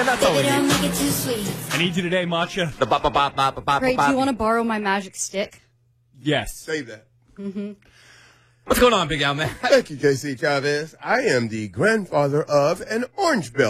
man. That's all we Don't need. make it too sweet. I need you today, Matcha. The bop, bop, bop, bop, bop, Great. Do bop. you want to borrow my magic stick? Yes. Save that. What's going on, Big Al, man? Thank you, JC Chavez. I am the grandfather of an orange belt.